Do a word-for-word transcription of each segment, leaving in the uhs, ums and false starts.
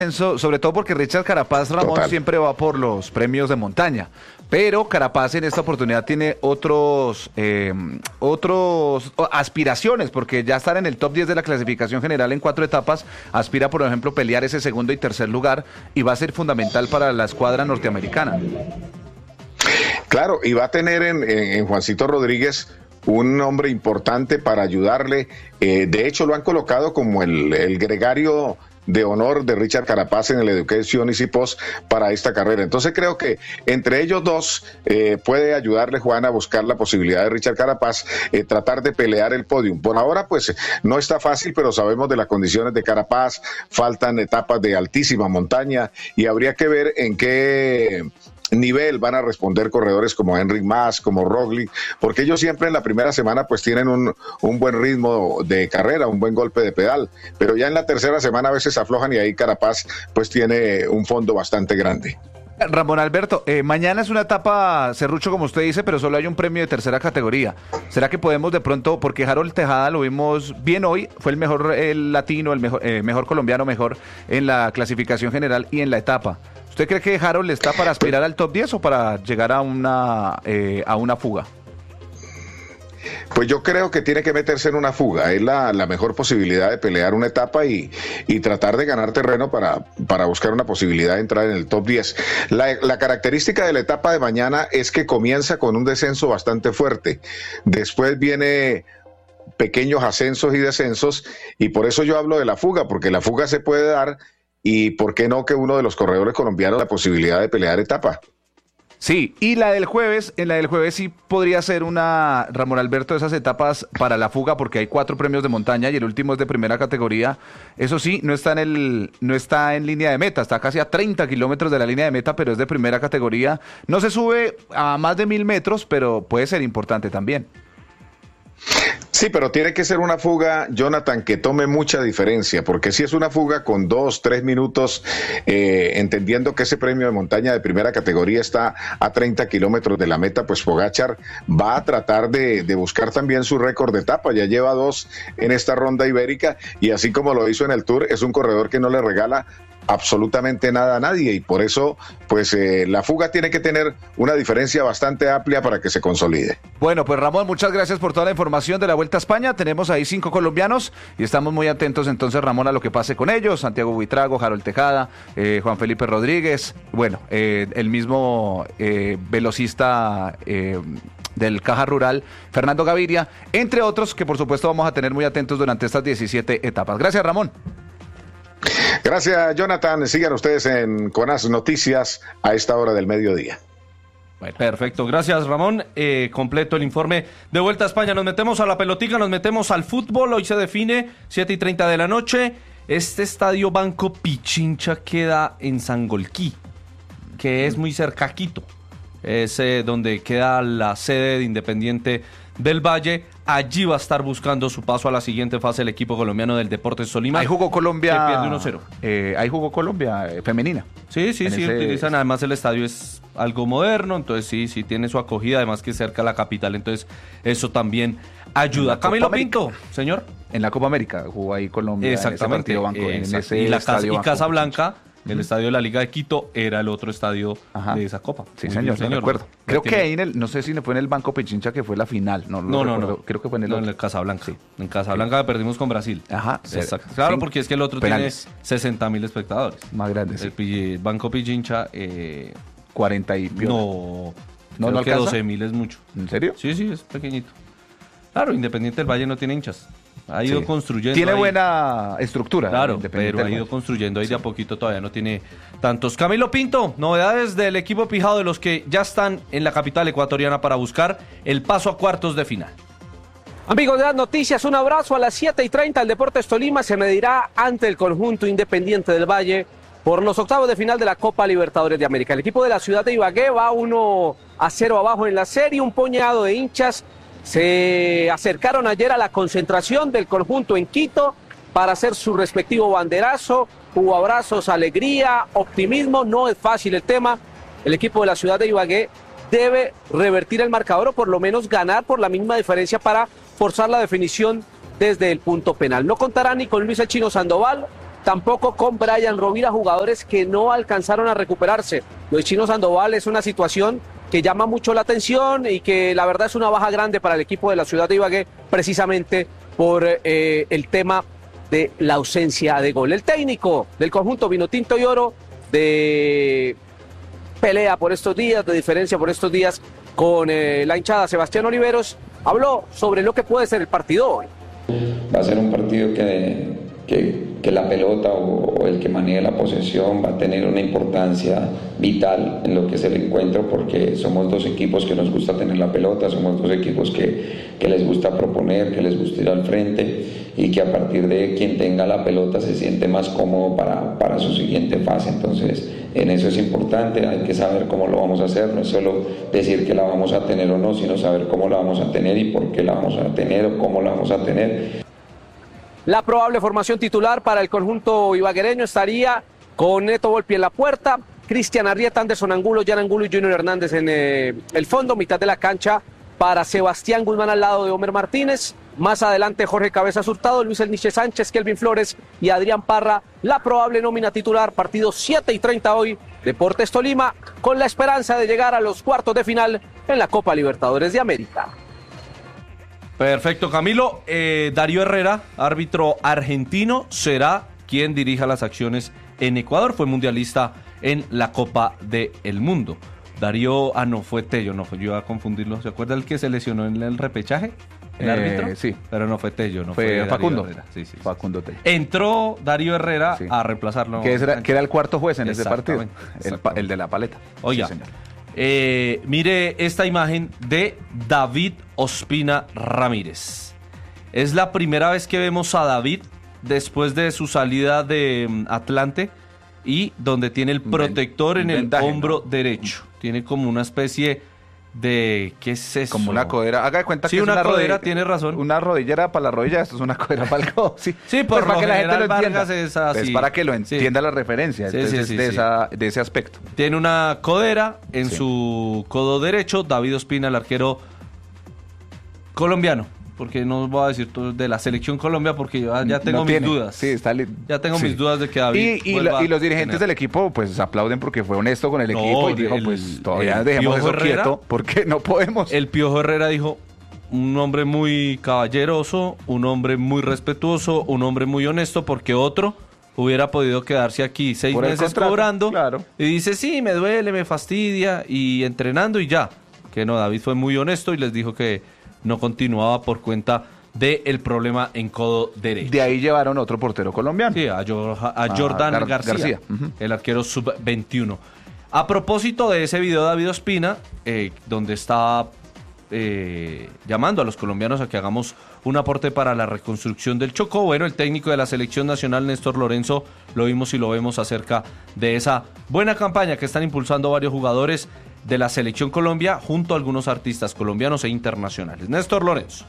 Eso, sobre todo porque Richard Carapaz Ramón Total. siempre va por los premios de montaña, pero Carapaz en esta oportunidad tiene otros eh, otros o, aspiraciones, porque ya estar en el top diez de la clasificación general en cuatro etapas, aspira por ejemplo pelear ese segundo y tercer lugar y va a ser fundamental para la escuadra norteamericana. Claro, y va a tener en, en, en Juancito Rodríguez un hombre importante para ayudarle. Eh, de hecho, lo han colocado como el, el gregario de honor de Richard Carapaz en el Education Easy Post para esta carrera. Entonces creo que entre ellos dos eh, puede ayudarle Juan a buscar la posibilidad de Richard Carapaz, eh, tratar de pelear el podium. Por ahora pues no está fácil, pero sabemos de las condiciones de Carapaz, faltan etapas de altísima montaña y habría que ver en qué nivel van a responder corredores como Enric Mas, como Roglic, porque ellos siempre en la primera semana pues tienen un, un buen ritmo de carrera, un buen golpe de pedal, pero ya en la tercera semana a veces aflojan y ahí Carapaz pues tiene un fondo bastante grande. Ramón Alberto, eh, mañana es una etapa serrucho como usted dice, pero solo hay un premio de tercera categoría. ¿Será que podemos de pronto, porque Harold Tejada lo vimos bien hoy, fue el mejor el latino, el mejor, eh, mejor colombiano, mejor en la clasificación general y en la etapa? ¿Usted cree que Harold está para aspirar al top diez o para llegar a una, eh, a una fuga? Pues yo creo que tiene que meterse en una fuga, es la, la mejor posibilidad de pelear una etapa y, y tratar de ganar terreno para, para buscar una posibilidad de entrar en el top diez. La, la característica de la etapa de mañana es que comienza con un descenso bastante fuerte, después viene pequeños ascensos y descensos y por eso yo hablo de la fuga, porque la fuga se puede dar y por qué no que uno de los corredores colombianos la posibilidad de pelear etapa. Sí, y la del jueves, en la del jueves sí podría ser una, Ramón Alberto, de esas etapas para la fuga, porque hay cuatro premios de montaña y el último es de primera categoría. Eso sí, no está en el, no está en línea de meta, está casi a treinta kilómetros de la línea de meta, pero es de primera categoría. No se sube a más de mil metros, pero puede ser importante también. Sí, pero tiene que ser una fuga, Jonathan, que tome mucha diferencia, porque si es una fuga con dos, tres minutos, eh, entendiendo que ese premio de montaña de primera categoría está a treinta kilómetros de la meta, pues Pogačar va a tratar de, de buscar también su récord de etapa, ya lleva dos en esta ronda ibérica, y así como lo hizo en el Tour, es un corredor que no le regala absolutamente nada a nadie, y por eso pues eh, la fuga tiene que tener una diferencia bastante amplia para que se consolide. Bueno, pues Ramón, muchas gracias por toda la información de la Vuelta a España. Tenemos ahí cinco colombianos y estamos muy atentos entonces, Ramón, a lo que pase con ellos. Santiago Buitrago, Harold Tejada, eh, Juan Felipe Rodríguez, bueno, eh, el mismo eh, velocista eh, del Caja Rural, Fernando Gaviria, entre otros que por supuesto vamos a tener muy atentos durante estas diecisiete etapas. Gracias, Ramón. Gracias, Jonathan. Sigan ustedes en Conas Noticias a esta hora del mediodía. Bueno, perfecto, gracias Ramón. Eh, completo el informe de Vuelta a España. Nos metemos a la pelotica, nos metemos al fútbol. Hoy se define siete y treinta de la noche. Este estadio Banco Pichincha queda en Sangolquí, que es muy cerca a Quito. Es eh, donde queda la sede de Independiente del Valle. Allí va a estar buscando su paso a la siguiente fase el equipo colombiano del Deportes Tolima. Ahí jugó Colombia. Que pierde uno cero. Eh, ahí jugó Colombia eh, femenina. Sí, sí, en sí, ese... utilizan. Además, el estadio es algo moderno, entonces sí, sí tiene su acogida. Además, que cerca a la capital, entonces eso también ayuda. Camilo Pinto, señor. En la Copa América jugó ahí Colombia. Exactamente. En ese partido banco, en ese y la estadio y Banco Casablanca. El estadio de la Liga de Quito era el otro estadio Ajá. de esa copa. Sí, Muy señor, bien, señor. Recuerdo. Creo que ahí en el, no sé si fue en el Banco Pichincha que fue la final. No, no, no, no, Creo que fue en el no, otro. en el Casablanca. Sí. En Casablanca sí. perdimos con Brasil. Ajá. Exacto. Claro, porque es que el otro penales. Tiene sesenta mil espectadores. Más grande, sí. El Banco Pichincha, eh, cuarenta y pico. No, no, creo no que doce mil es mucho. ¿En serio? Sí, sí, es pequeñito. Claro, Independiente del Valle no tiene hinchas. Ha ido sí. construyendo. Tiene ahí. buena estructura. Claro, pero ha ido construyendo ahí sí. de a poquito, todavía no tiene tantos. Camilo Pinto, novedades del equipo pijado de los que ya están en la capital ecuatoriana para buscar el paso a cuartos de final. Amigos de las noticias, un abrazo. A las siete y treinta el Deportes Tolima se medirá ante el conjunto Independiente del Valle por los octavos de final de la Copa Libertadores de América. El equipo de la ciudad de Ibagué va uno a cero abajo en la serie, un puñado de hinchas se acercaron ayer a la concentración del conjunto en Quito para hacer su respectivo banderazo. Hubo abrazos, alegría, optimismo. No es fácil el tema. El equipo de la ciudad de Ibagué debe revertir el marcador o por lo menos ganar por la misma diferencia para forzar la definición desde el punto penal. No contará ni con Luis El Chino Sandoval tampoco con Brian Rovira, jugadores que no alcanzaron a recuperarse. Lo de Chino Sandoval es una situación que llama mucho la atención y que la verdad es una baja grande para el equipo de la ciudad de Ibagué, precisamente por eh, el tema de la ausencia de gol. El técnico del conjunto Vinotinto y Oro de pelea por estos días, de diferencia por estos días con eh, la hinchada, Sebastián Oliveros, habló sobre lo que puede ser el partido hoy. Va a ser un partido que, que, que la pelota o, o el que maneje la posesión va a tener una importancia vital en lo que es el encuentro, porque somos dos equipos que nos gusta tener la pelota, somos dos equipos que, que les gusta proponer, que les gusta ir al frente y que a partir de quien tenga la pelota se siente más cómodo para, para su siguiente fase. Entonces en eso es importante, hay que saber cómo lo vamos a hacer, no es solo decir que la vamos a tener o no, sino saber cómo la vamos a tener y por qué la vamos a tener o cómo la vamos a tener. La probable formación titular para el conjunto ibaguereño estaría con Neto Volpi en la puerta, Cristian Arrieta, Anderson Angulo, Jan Angulo y Junior Hernández en eh, el fondo, mitad de la cancha para Sebastián Guzmán al lado de Homer Martínez, más adelante Jorge Cabezas Hurtado, Luis Elniche Sánchez, Kelvin Flores y Adrián Parra, la probable nómina titular, partido siete y treinta hoy, Deportes Tolima, con la esperanza de llegar a los cuartos de final en la Copa Libertadores de América. Perfecto, Camilo. Eh, Darío Herrera, árbitro argentino, será quien dirija las acciones en Ecuador. Fue mundialista en la Copa del Mundo. Darío, ah, no, fue Tello, no, yo iba a confundirlo. ¿Se acuerda el que se lesionó en el repechaje? ¿El eh, árbitro? Sí. Pero no fue Tello, no fue, fue Facundo. Sí, sí, Facundo Tello. Entró Darío Herrera sí. a reemplazarlo. Que era, que era el cuarto juez en ese partido. El, el de la paleta. Oiga, sí, eh, mire esta imagen de David Ospina Ramírez. Es la primera vez que vemos a David después de su salida de um, Atlante y donde tiene el protector en el vendaje, hombro ¿no? derecho. Tiene como una especie de... ¿Qué es eso? Como una codera. Haga de cuenta sí, que una es una codera, rodilla, tiene razón. Una rodillera para la rodilla, esto es una codera para el codo. Sí, sí por pues para que la gente lo entienda. Es, así. Es para que lo entienda sí. la referencia sí, entonces, sí, sí, de, sí. Esa, de ese aspecto. Tiene una codera en sí. su codo derecho. David Ospina, el arquero colombiano. Porque no voy a decir todo de la selección Colombia porque yo ya tengo no mis tiene. dudas. Sí, está li- ya tengo sí. mis dudas de que David y, y, la, y los dirigentes del equipo pues aplauden porque fue honesto con el no, equipo y dijo el, pues todavía dejemos eso Herrera, quieto porque no podemos. El Piojo Herrera dijo un hombre muy caballeroso, un hombre muy respetuoso, un hombre muy honesto porque otro hubiera podido quedarse aquí seis meses contrato, cobrando claro. y dice sí, me duele, me fastidia y entrenando y ya. Que no, David fue muy honesto y les dijo que no continuaba por cuenta del problema en codo derecho. De ahí llevaron otro portero colombiano. Sí, a, a, a Jordan Gar- García, García. Uh-huh. El arquero sub veintiuno. A propósito de ese video de David Ospina, eh, donde está eh, llamando a los colombianos a que hagamos un aporte para la reconstrucción del Chocó, bueno, el técnico de la selección nacional, Néstor Lorenzo, lo vimos y lo vemos acerca de esa buena campaña que están impulsando varios jugadores de la selección Colombia junto a algunos artistas colombianos e internacionales. Néstor Lorenzo.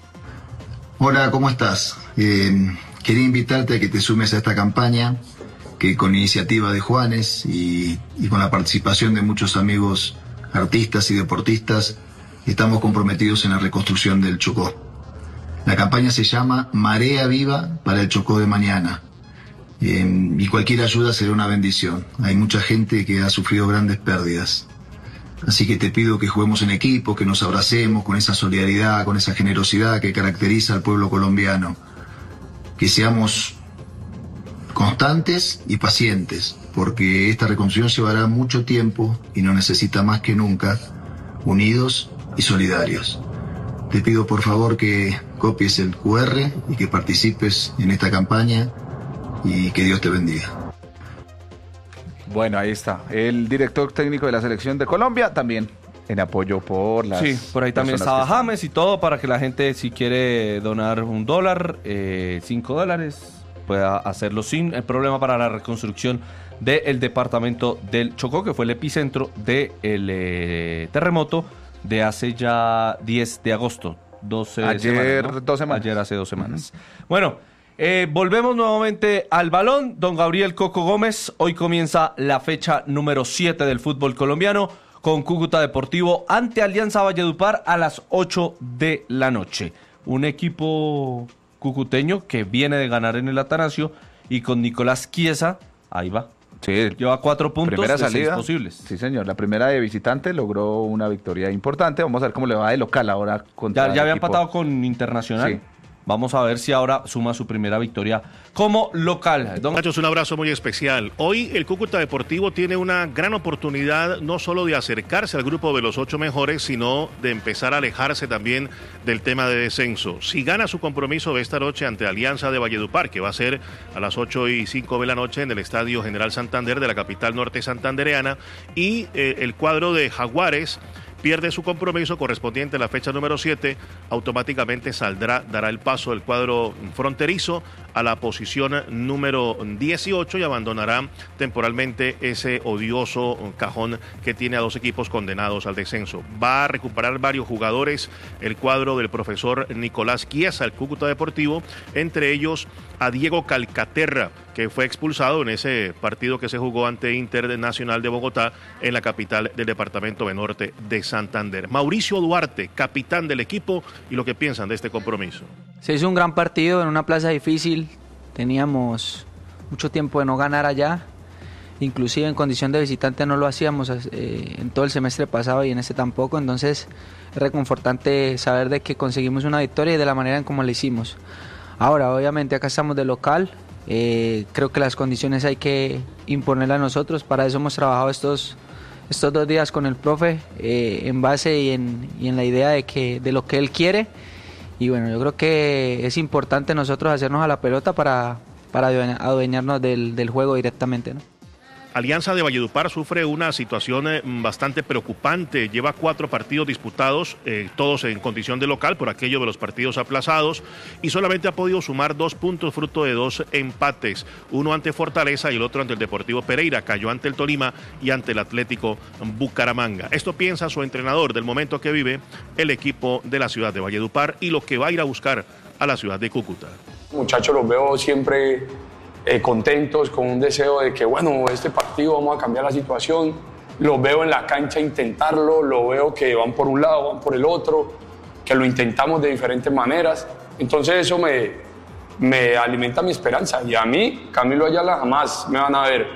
Hola, ¿cómo estás? Eh, quería invitarte a que te sumes a esta campaña que con iniciativa de Juanes y, y con la participación de muchos amigos artistas y deportistas estamos comprometidos en la reconstrucción del Chocó. La campaña se llama Marea Viva para el Chocó de mañana eh, y cualquier ayuda será una bendición. Hay mucha gente que ha sufrido grandes pérdidas. Así que te pido que juguemos en equipo, que nos abracemos con esa solidaridad, con esa generosidad que caracteriza al pueblo colombiano. Que seamos constantes y pacientes, porque esta reconstrucción llevará mucho tiempo y nos necesita más que nunca, unidos y solidarios. Te pido por favor que copies el cu erre y que participes en esta campaña y que Dios te bendiga. Bueno, ahí está. El director técnico de la selección de Colombia también en apoyo por las... Sí, por ahí también estaba James y todo para que la gente, si quiere donar un dólar, eh, cinco dólares, pueda hacerlo sin el problema para la reconstrucción del departamento del Chocó, que fue el epicentro del eh, terremoto de hace ya diez de agosto. doce Ayer, semanas, ¿no? dos semanas. Ayer hace dos semanas. Uh-huh. Bueno... Eh, volvemos nuevamente al balón. Don Gabriel Coco Gómez, hoy comienza la fecha número siete del fútbol colombiano con Cúcuta Deportivo ante Alianza Valledupar a las ocho de la noche. Un equipo cucuteño que viene de ganar en el Atanasio y con Nicolás Chiesa, ahí va. Sí, Lleva cuatro puntos primera de salida seis posibles. Sí, señor. La primera de visitante logró una victoria importante. Vamos a ver cómo le va de local ahora contra Ya, ya había el equipo. empatado con Internacional. Sí. Vamos a ver si ahora suma su primera victoria como local. Don... Muchachos, un abrazo muy especial. Hoy el Cúcuta Deportivo tiene una gran oportunidad no solo de acercarse al grupo de los ocho mejores, sino de empezar a alejarse también del tema de descenso. Si gana su compromiso de esta noche ante Alianza de Valledupar, que va a ser a las ocho y cinco de la noche en el Estadio General Santander de la capital norte santandereana, y eh, el cuadro de Jaguares pierde su compromiso correspondiente a la fecha número siete, automáticamente saldrá, dará el paso el cuadro fronterizo a la posición número dieciocho y abandonará temporalmente ese odioso cajón que tiene a dos equipos condenados al descenso. Va a recuperar varios jugadores el cuadro del profesor Nicolás Chiesa, el Cúcuta Deportivo, entre ellos a Diego Calcaterra, que fue expulsado en ese partido que se jugó ante Internacional de Bogotá en la capital del departamento de Norte de Santander. Mauricio Duarte, capitán del equipo, y lo que piensan de este compromiso. Se hizo un gran partido en una plaza difícil, teníamos mucho tiempo de no ganar allá, inclusive en condición de visitante no lo hacíamos eh, en todo el semestre pasado y en este tampoco, entonces es reconfortante saber de que conseguimos una victoria y de la manera en cómo la hicimos. Ahora, obviamente acá estamos de local, eh, creo que las condiciones hay que imponerlas a nosotros, para eso hemos trabajado estos, estos dos días con el profe eh, en base y en, y en la idea de, que, de lo que él quiere. Y bueno, yo creo que es importante nosotros hacernos a la pelota para, para adueñarnos del, del juego directamente, ¿no? Alianza de Valledupar sufre una situación eh, bastante preocupante. Lleva cuatro partidos disputados, eh, todos en condición de local por aquello de los partidos aplazados, y solamente ha podido sumar dos puntos fruto de dos empates. Uno ante Fortaleza y el otro ante el Deportivo Pereira. Cayó ante el Tolima y ante el Atlético Bucaramanga. Esto piensa su entrenador del momento que vive el equipo de la ciudad de Valledupar y lo que va a ir a buscar a la ciudad de Cúcuta. Muchachos, los veo siempre Eh, contentos, con un deseo de que, bueno, este partido vamos a cambiar la situación. Los veo en la cancha intentarlo, lo veo que van por un lado, van por el otro, que lo intentamos de diferentes maneras. Entonces eso me, me alimenta mi esperanza. Y a mí, Camilo Ayala, jamás me van a ver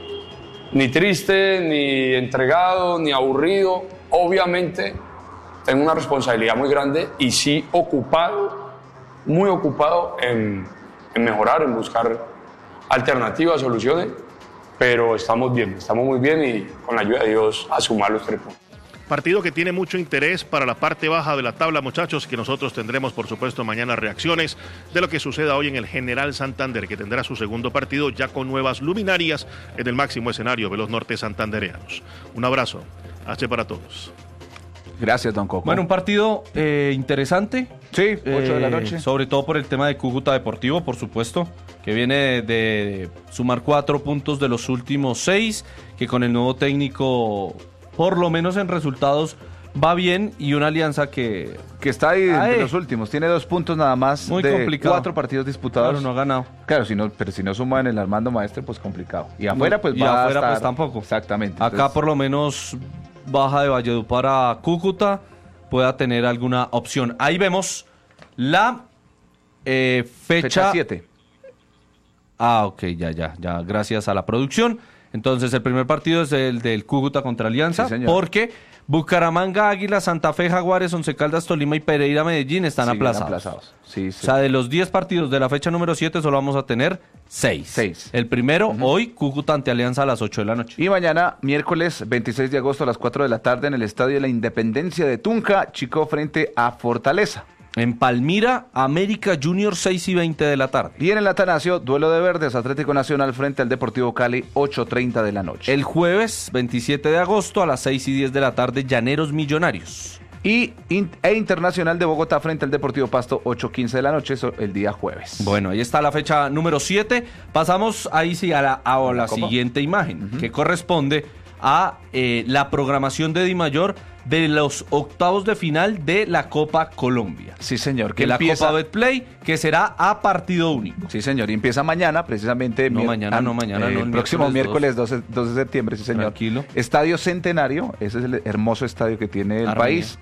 ni triste, ni entregado, ni aburrido. Obviamente tengo una responsabilidad muy grande y sí ocupado, muy ocupado en, en mejorar, en buscar alternativas, soluciones, pero estamos bien, estamos muy bien y con la ayuda de Dios a sumar los tres puntos. Partido que tiene mucho interés para la parte baja de la tabla, muchachos, que nosotros tendremos, por supuesto, mañana reacciones de lo que suceda hoy en el General Santander, que tendrá su segundo partido ya con nuevas luminarias en el máximo escenario de los norte santandereanos. Un abrazo, H para todos. Gracias, don Coco. Bueno, un partido eh, interesante. Sí, ocho de la noche. Sobre todo por el tema de Cúcuta Deportivo, por supuesto, que viene de sumar cuatro puntos de los últimos seis, que con el nuevo técnico, por lo menos en resultados, va bien, y una Alianza que... Que está ahí Ay. de los últimos, tiene dos puntos nada más Muy de complicado. cuatro partidos disputados. Claro, no ha ganado. Claro, si no, pero si no suma en el Armando Maestre, pues complicado. Y afuera, pues y va afuera, a estar... pues tampoco. Exactamente. Acá Entonces, por lo menos baja de Valledupar a Cúcuta, pueda tener alguna opción. Ahí vemos la eh, fecha siete. Ah, ok, ya, ya, ya, gracias a la producción. Entonces, el primer partido es el del Cúcuta contra Alianza, Sí, señor. porque Bucaramanga, Águila, Santa Fe, Jaguares, Once Caldas, Tolima y Pereira, Medellín están Siguen aplazados. aplazados. Sí, sí. O sea, de los diez partidos de la fecha número siete, solo vamos a tener seis. Seis. El primero, hoy, Cúcuta ante Alianza a las ocho de la noche. Y mañana, miércoles veintiséis de agosto a las cuatro de la tarde en el Estadio de la Independencia de Tunja, Chico frente a Fortaleza. En Palmira, América Junior, seis y veinte de la tarde. Y en el Atanasio, duelo de verdes, Atlético Nacional frente al Deportivo Cali, ocho treinta de la noche. El jueves, veintisiete de agosto, a las seis y diez de la tarde, Llaneros Millonarios. Y in- e Internacional de Bogotá frente al Deportivo Pasto, ocho quince de la noche, eso el día jueves. Bueno, ahí está la fecha número siete. Pasamos ahí sí a la, a la, ¿La Copa? siguiente imagen, uh-huh. que corresponde a eh, la programación de Dimayor de los octavos de final de la Copa Colombia. Sí, señor. Que la empieza... Copa Betplay, que será a partido único. Sí, señor. Y empieza mañana, precisamente. No, mier- mañana, no, mañana, eh, no, El el próximo miércoles miércoles doce, doce de septiembre, sí, señor. Tranquilo. Estadio Centenario, ese es el hermoso estadio que tiene el Armenia. país.